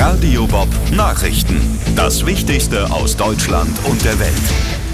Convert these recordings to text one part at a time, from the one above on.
Radio Bob Nachrichten. Das Wichtigste aus Deutschland und der Welt.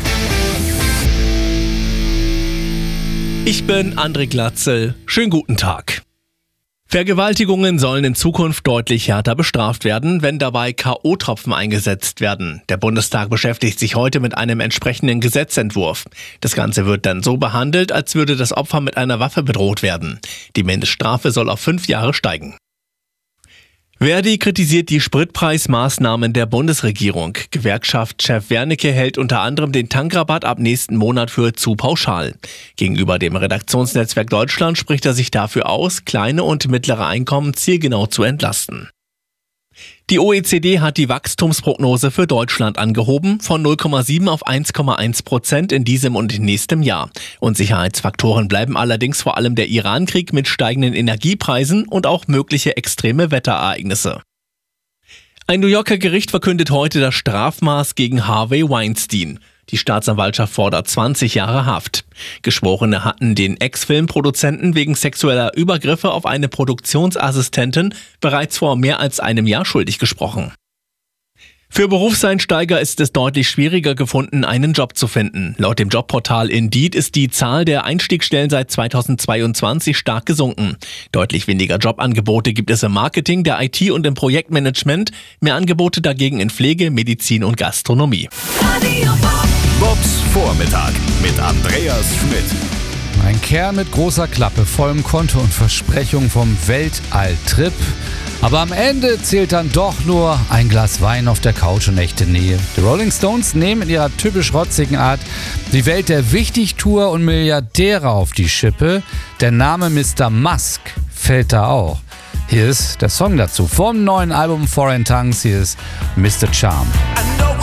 Ich bin André Glatzel. Schönen guten Tag. Vergewaltigungen sollen in Zukunft deutlich härter bestraft werden, wenn dabei K.O.-Tropfen eingesetzt werden. Der Bundestag beschäftigt sich heute mit einem entsprechenden Gesetzentwurf. Das Ganze wird dann so behandelt, als würde das Opfer mit einer Waffe bedroht werden. Die Mindeststrafe soll auf 5 Jahre steigen. Verdi kritisiert die Spritpreismaßnahmen der Bundesregierung. Gewerkschaftschef Wernicke hält unter anderem den Tankrabatt ab nächsten Monat für zu pauschal. Gegenüber dem Redaktionsnetzwerk Deutschland spricht er sich dafür aus, kleine und mittlere Einkommen zielgenau zu entlasten. Die OECD hat die Wachstumsprognose für Deutschland angehoben, von 0,7 auf 1,1% in diesem und nächstem Jahr. Unsicherheitsfaktoren bleiben allerdings vor allem der Iran-Krieg mit steigenden Energiepreisen und auch mögliche extreme Wetterereignisse. Ein New Yorker Gericht verkündet heute das Strafmaß gegen Harvey Weinstein. Die Staatsanwaltschaft fordert 20 Jahre Haft. Geschworene hatten den Ex-Filmproduzenten wegen sexueller Übergriffe auf eine Produktionsassistentin bereits vor mehr als einem Jahr schuldig gesprochen. Für Berufseinsteiger ist es deutlich schwieriger gefunden, einen Job zu finden. Laut dem Jobportal Indeed ist die Zahl der Einstiegsstellen seit 2022 stark gesunken. Deutlich weniger Jobangebote gibt es im Marketing, der IT und im Projektmanagement, mehr Angebote dagegen in Pflege, Medizin und Gastronomie. Bobs Vormittag mit Andreas Schmidt. Ein Kerl mit großer Klappe, vollem Konto und Versprechung vom Weltalltrip. Aber am Ende zählt dann doch nur ein Glas Wein auf der Couch und echte Nähe. Die Rolling Stones nehmen in ihrer typisch rotzigen Art die Welt der Wichtigtour und Milliardäre auf die Schippe. Der Name Mr. Musk fällt da auch. Hier ist der Song dazu vom neuen Album Foreign Tongues. Hier ist Mr. Charm.